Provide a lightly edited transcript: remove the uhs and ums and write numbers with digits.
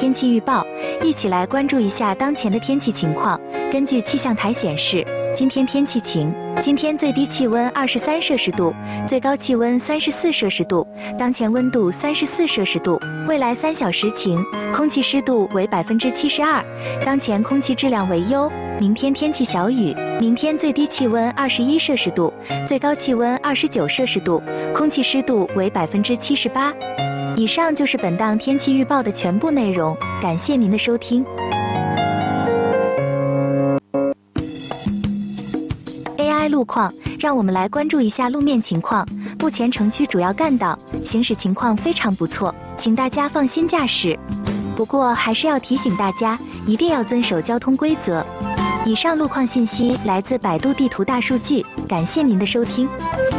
天气预报，一起来关注一下当前的天气情况。根据气象台显示，今天天气晴，今天最低气温23摄氏度，最高气温34摄氏度，当前温度34摄氏度。未来3小时晴，空气湿度为72%，当前空气质量为优。明天天气小雨，明天最低气温21摄氏度，最高气温29摄氏度，空气湿度为78%。以上就是本档天气预报的全部内容，感谢您的收听。AI 路况，让我们来关注一下路面情况。目前城区主要干道行驶情况非常不错，请大家放心驾驶。不过还是要提醒大家，一定要遵守交通规则。以上路况信息来自百度地图大数据，感谢您的收听。